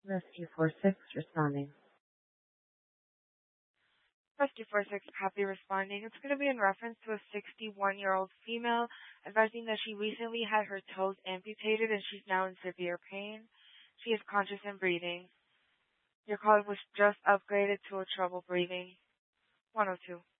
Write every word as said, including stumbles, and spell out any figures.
Rescue four six responding. Rescue four six, copy responding. It's going to be in reference to a sixty-one-year-old female advising that she recently had her toes amputated and she's now in severe pain. She is conscious and breathing. Your call was just upgraded to a trouble breathing. one oh two.